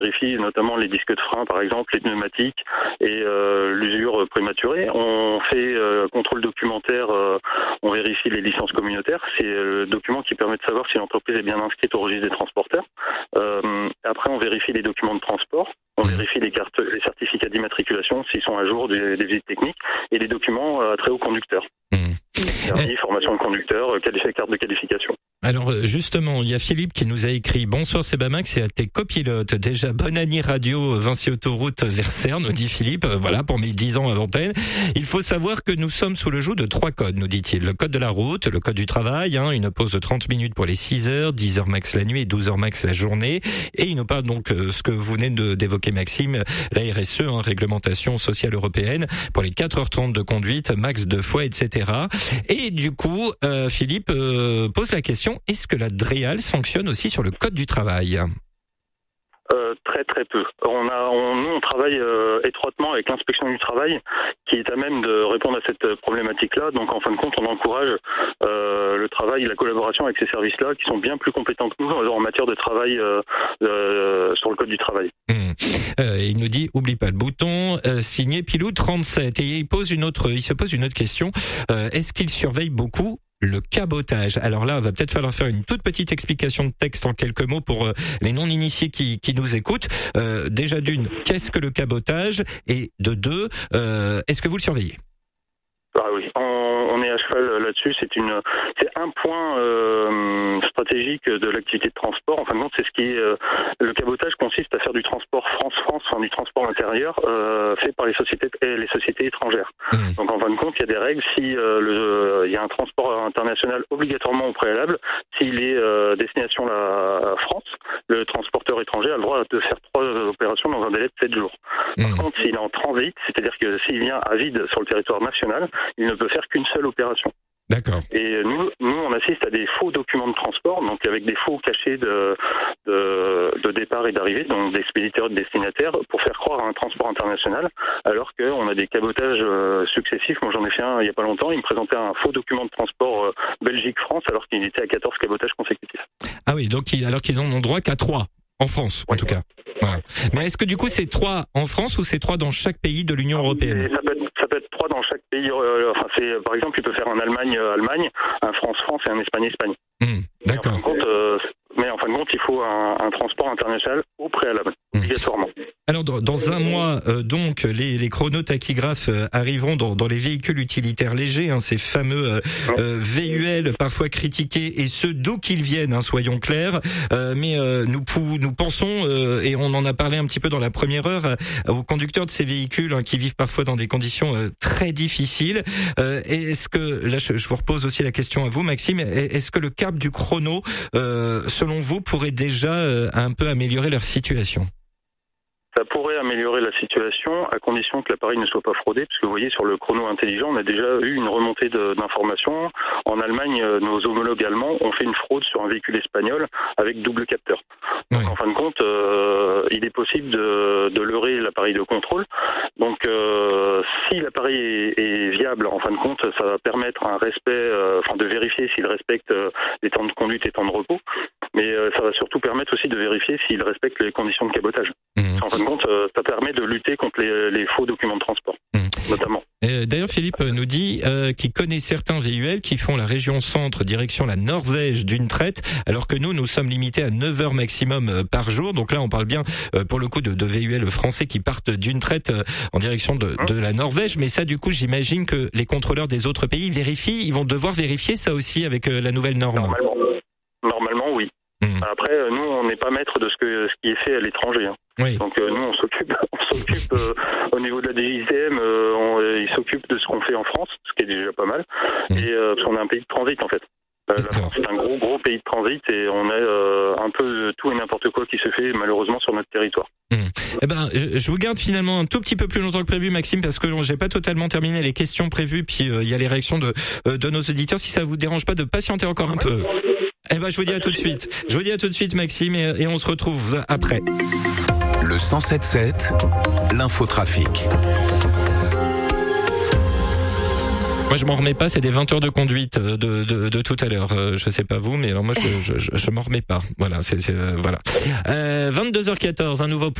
vérifie notamment les disques de frein, par exemple, les pneumatiques et l'usure prématurée. On fait contrôle documentaire, on vérifie les licences communautaires. C'est le document qui permet de savoir si l'entreprise est bien inscrite au registre des transporteurs. Après, on vérifie les documents de transport. On vérifie les certificats d'immatriculation s'ils sont à jour des visites techniques et les documents à très haut conducteur. Permis, formation de conducteur, carte de qualification. Alors justement, il y a Philippe qui nous a écrit: bonsoir Sebamax et à tes copilotes. Déjà bonne année radio Vinci Autoroute vers Cerne, nous dit Philippe. Voilà pour mes 10 ans à l'antenne. Il faut savoir que nous sommes sous le joug de 3 codes, nous dit-il. Le code de la route, le code du travail, une pause de 30 minutes pour les 6 heures, 10 heures max la nuit et 12 heures max la journée. Et il nous parle donc ce que vous venez d'évoquer Maxime, la RSE, réglementation sociale européenne, pour les 4h30 de conduite, max 2 fois, etc. Et du coup, Philippe pose la question: est-ce que la DREAL sanctionne aussi sur le code du travail ? Très peu. Nous, on travaille étroitement avec l'inspection du travail, qui est à même de répondre à cette problématique-là. Donc, en fin de compte, on encourage le travail, la collaboration avec ces services-là, qui sont bien plus compétents que nous en matière de travail sur le code du travail. Il nous dit: oublie pas le bouton, signé Pilou 37. Et il se pose une autre question. Est-ce qu'il surveille beaucoup le cabotage? Alors là, il va peut-être falloir faire une toute petite explication de texte en quelques mots pour les non-initiés qui nous écoutent. Déjà d'une, qu'est-ce que le cabotage? Et de deux, est-ce que vous le surveillez? Ah oui, on est à cheval là-dessus. C'est un point stratégique de l'activité de transport. En fin de compte, c'est le cabotage consiste à faire du transport France-France, du transport intérieur fait par les sociétés étrangères. Donc en fin de compte, il y a des règles. Si il y a un transport international obligatoirement au préalable, s'il est destination la France, le transporteur étranger a le droit de faire 3 opérations dans un délai de 7 jours. Par contre, s'il est en transit, c'est-à-dire que s'il vient à vide sur le territoire national, il ne peut faire qu'une seule opération. D'accord. Et nous, on assiste à des faux documents de transport, donc avec des faux cachets de départ et d'arrivée, donc d'expéditeurs et de destinataires, pour faire croire à un transport international, alors qu'on a des cabotages successifs. Moi, j'en ai fait un il n'y a pas longtemps. Il me présentait un faux document de transport Belgique-France, alors qu'il était à 14 cabotages consécutifs. Ah oui, donc alors qu'ils en ont droit qu'à 3 en France, en tout cas. Voilà. Mais est-ce que du coup c'est 3 en France ou c'est 3 dans chaque pays de l'Union européenne? Ça peut être 3 dans chaque pays. Par exemple, il peut faire un Allemagne, un France, et un Espagne. D'accord. Mais en fin de compte, il faut un transport international au préalable, obligatoirement. Alors, dans un mois, donc, les chronotachygraphes arriveront dans les véhicules utilitaires légers, ces fameux VUL parfois critiqués, et ce d'où qu'ils viennent, soyons clairs. Mais nous pensons, et on en a parlé un petit peu dans la première heure, aux conducteurs de ces véhicules qui vivent parfois dans des conditions très difficiles. Est-ce que, là, je vous repose aussi la question à vous, Maxime, est-ce que le cap du chrono, selon vous, pourrait déjà un peu améliorer leur situation? Ça pourrait améliorer la situation à condition que l'appareil ne soit pas fraudé, parce que vous voyez, sur le chrono intelligent, on a déjà eu une remontée d'informations. En Allemagne, nos homologues allemands ont fait une fraude sur un véhicule espagnol avec double capteur. Donc en fin de compte, il est possible de leurrer l'appareil de contrôle. Donc si l'appareil est viable, en fin de compte, ça va permettre un respect, de vérifier s'il respecte les temps de conduite et temps de repos. Mais ça va surtout permettre aussi de vérifier s'il respecte les conditions de cabotage. En fin de compte, ça permet de lutter contre les faux documents de transport, notamment. D'ailleurs, Philippe nous dit qu'il connaît certains VUL qui font la région centre direction la Norvège d'une traite, alors que nous sommes limités à 9 heures maximum par jour. Donc là, on parle bien pour le coup de VUL français qui partent d'une traite en direction de la Norvège. Mais ça, du coup, j'imagine que les contrôleurs des autres pays ils vont devoir vérifier ça aussi avec la nouvelle norme. Normalement, oui. Après, nous, on n'est pas maître de ce qui est fait à l'étranger. Oui. Donc nous, on s'occupe au niveau de la DGICM, ils s'occupent de ce qu'on fait en France, ce qui est déjà pas mal. Et parce qu'on est un pays de transit en fait. La France est un gros pays de transit et on a un peu tout et n'importe quoi qui se fait malheureusement sur notre territoire. Je vous garde finalement un tout petit peu plus longtemps que prévu, Maxime, parce que j'ai pas totalement terminé les questions prévues, puis il y a les réactions de nos auditeurs. Si ça vous dérange pas de patienter encore un peu. Je vous dis à tout de suite. Je vous dis à tout de suite, Maxime, et on se retrouve après. Le 107.7, l'infotrafic. Moi, je m'en remets pas. C'est des 20 heures de conduite de tout à l'heure. Je sais pas vous, mais alors moi, je m'en remets pas. Voilà, voilà. 22h14, un nouveau point.